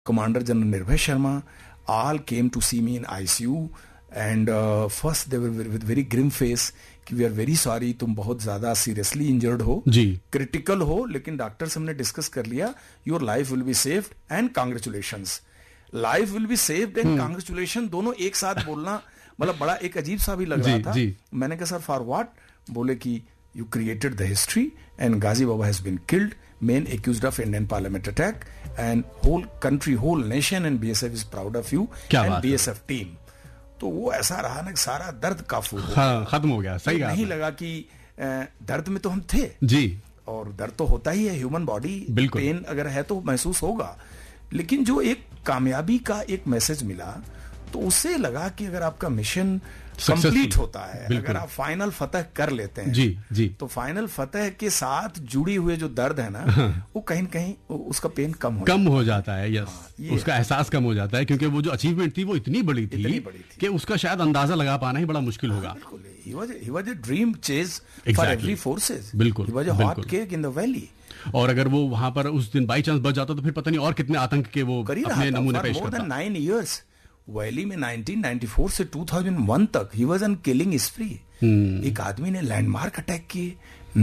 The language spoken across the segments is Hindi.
Commander General Nirbhay Sharma, all came to see me in ICU and first they were with very grim face कि we are very sorry, तुम बहुत ज्यादा सीरियसली इंजर्ड हो, क्रिटिकल हो, लेकिन डॉक्टर से हमने डिस्कस कर लिया, your life will be saved and congratulations. Life will be saved and congratulation दोनों एक साथ बोलना मतलब बड़ा एक अजीब सा भी लग रहा था. मैंने कहा सर फॉर व्हाट? बोले कि you created the history and Ghazi Baba has been killed, main accused of Indian Parliament attack, and whole country, whole nation and BSF is proud of you and BSF team. तो वो ऐसा रहा ना सारा दर्द काफू खत्म हो गया. सही नहीं लगा कि दर्द में तो हम थे जी, और दर्द तो होता ही है, ह्यूमन बॉडी, पेन अगर है तो महसूस होगा, लेकिन जो एक कामयाबी का एक मैसेज मिला तो उससे लगा कि अगर आपका मिशन कंप्लीट होता है, अगर आप फाइनल फतह कर लेते हैं जी, तो फाइनल फतह के साथ जुड़ी हुए जो दर्द है ना वो कहीं न कहीं उसका पेन कम हो जाता है. यस, उसका एहसास कम हो जाता है क्योंकि वो जो अचीवमेंट थी वो इतनी बड़ी थी कि उसका शायद अंदाजा लगा पाना ही बड़ा मुश्किल होगा. He was a dream chase for every forces. बिल्कुल, he was a hot cake in the valley. और अगर वो वहां पर उस दिन बाई चांस बच जाता तो फिर पता नहीं और कितने आतंक के वो अपने नमूने पेश करता. more than 9 years वैली में 1994 से 2001 तक ही वाज ऑन किलिंग स्प्री. एक आदमी ने लैंडमार्क अटैक किए.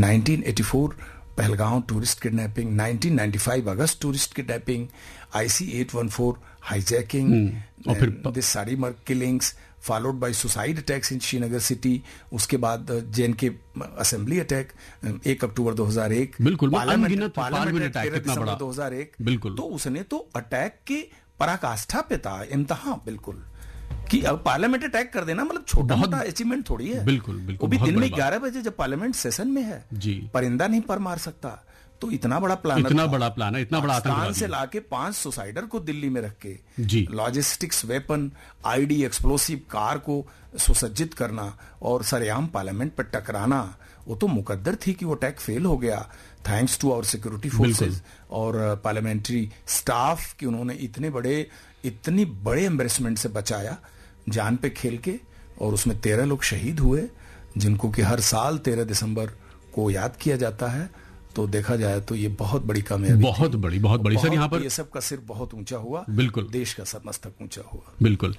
1984 पहलगांव टूरिस्ट किडनैपिंग, 1995 अगस्त टूरिस्ट किडनैपिंग, IC 814 हाईजैकिंग, और फिर this सारीमर्ग killings followed by suicide attacks in Srinagar city. उसके बाद JNK असेंबली अटैक 1 अक्टूबर 2001, बिल्कुल पार्लियामेंट अटैक 13 दिसंबर 2001. बिल्कुल, तो उसने तो अटैक के पराकाष्ठा पे था, इम्तिहान बिल्कुल कि अब पार्लियामेंट अटैक कर देना मतलब छोटा मोटा अचीवमेंट थोड़ी है. बिल्कुल, वो भी दिन में 11 बजे जब पार्लियामेंट सेशन में है जी, परिंदा नहीं पर मार सकता. तो इतना बड़ा प्लान है, इतना बड़ा आतंक से लाके 5 सुसाइडर को दिल्ली में रख के जी, logistics weapon, ID explosive car को सुसज्जित करना और सरेआम पार्लियामेंट पर टकराना, वो तो मुकद्दर थी कि वो अटैक फेल हो गया. Thanks to our security forces और पार्लियामेंट्री स्टाफ कि उन्होंने इतनी बड़े एम्बेरसमेंट से बचाया, जान पे खेल के. और उसमें 13 लोग शहीद हुए जिनको कि हर साल 13 दिसंबर को याद किया जाता है. तो देखा जाए तो ये बहुत बड़ी कामयाबी, बहुत बड़ी सर. यहाँ पर ये सब का सिर बहुत ऊंचा हुआ, बिल्कुल, देश का सर मस्तक ऊंचा हुआ, बिल्कुल.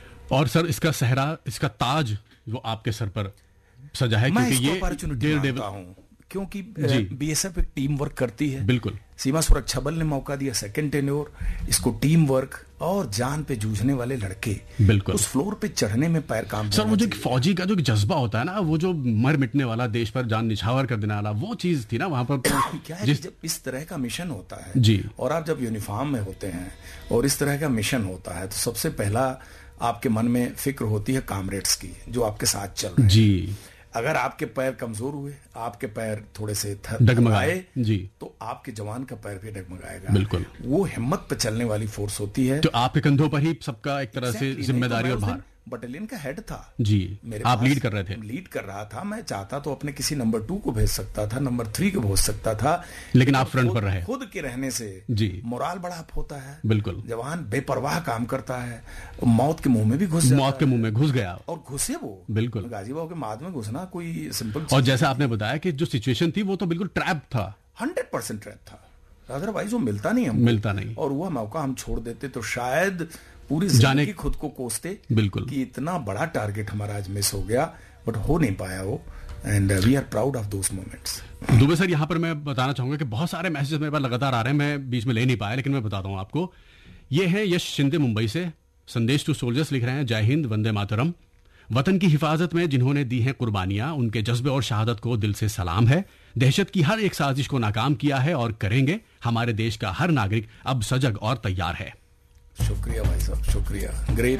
और सर इसका सहरा, इसका ताज वो आपके सर पर सजा है क्योंकि ये अपॉर्चुनिटी मानता हूं क्योंकि BSF एक टीम वर्क करती है. बिल्कुल, सीमा सुरक्षा बल ने मौका दिया, सेकंड टेन्योर, इसको टीम वर्क और जान पे जूझने वाले लड़के, बिल्कुल, उस फ्लोर पे चढ़ने में पैर काम. सर वो जो फौजी का जो जज्बा होता है ना, वो जो मर मिटने वाला, देश पर जान निछावर कर देने वाला, वो चीज थी ना वहां पर. क्या है जब इस तरह का मिशन होता है जी, और आप जब यूनिफॉर्म में होते हैं और इस तरह का मिशन होता है तो सबसे पहला आपके मन में फिक्र होती है कामरेड्स की जो आपके साथ चल रहे हैं जी. अगर आपके पैर कमजोर हुए, आपके पैर थोड़े से डगमगाए जी, तो आपके जवान का पैर भी डगमगाएगा. बिल्कुल, वो हिम्मत पे चलने वाली फोर्स होती है. तो आपके कंधों पर ही सबका एक तरह से जिम्मेदारी और भार. बटालियन का हेड था जी, आप लीड कर रहे थे. लीड कर रहा था. मैं चाहता तो अपने किसी नंबर 2 को भेज सकता था, नंबर 3 को भेज सकता था, लेकिन आप फ्रंट पर रहे. खुद के रहने से जी, मोराल बड़ा अप होता है. बिल्कुल, जवान बेपरवाह काम करता है, मौत के मुंह में भी घुस गया और घुसे वो. बिल्कुल, गाजीबाव के माद में घुसना कोई सिंपल. और जैसे आपने बताया कि जो सिचुएशन थी वो तो बिल्कुल ट्रैप था, 100% ट्रैप था. अदरवाइज वो मिलता नहीं, और वह मौका हम छोड़ देते तो शायद पूरी जाने की खुद को कोसते. बिल्कुल, कि इतना बड़ा टारगेट हमारा आज मिस हो गया, बट हो नहीं पाया वो. And we are proud of those moments. Dubey sir, यहाँ पर मैं बताना चाहूंगा कि बहुत सारे मैसेजेस मेरे पास लगातार आ रहे हैं, मैं बीच में ले नहीं पाया, लेकिन मैं बताता हूँ आपको. ये है यश शिंदे मुंबई से. संदेश टू सोल्जर्स लिख रहे हैं, जय हिंद, वंदे मातरम. वतन की हिफाजत में जिन्होंने दी हैं कुर्बानियां, उनके जज्बे और शहादत को दिल से सलाम है. दहशत की हर एक साजिश को नाकाम किया है और करेंगे. हमारे देश का हर नागरिक अब सजग और तैयार है. शुक्रिया भाई साहब, शुक्रिया. Great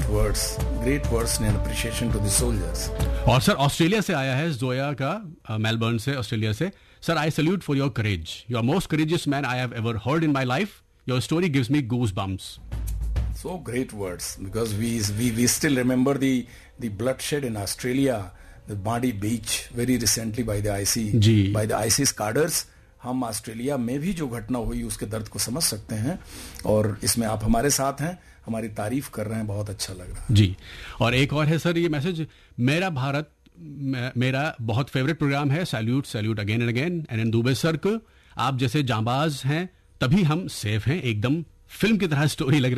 words and appreciation to the soldiers. और सर ऑस्ट्रेलिया से आया है जोया का, मेलबर्न से, ऑस्ट्रेलिया से. Sir, I salute for your courage. You are most courageous man I have ever heard in my life. Your story gives me goose bumps. So great words, because we still remember the bloodshed in Australia, the Badi Beach, very recently by the ISIS cadres. हम ऑस्ट्रेलिया में भी जो घटना हुई उसके दर्द को समझ सकते हैं, और इसमें आप हमारे साथ हैं, हमारी तारीफ कर रहे हैं, बहुत अच्छा लग रहा है जी. और एक और है सर ये मैसेज, मेरा भारत मेरा बहुत फेवरेट प्रोग्राम है. Salute again and again. And Dubey sir को, आप जैसे जांबाज हैं तभी हम सेफ हैं एकदम. फिल्म की तरह स्टोरी लग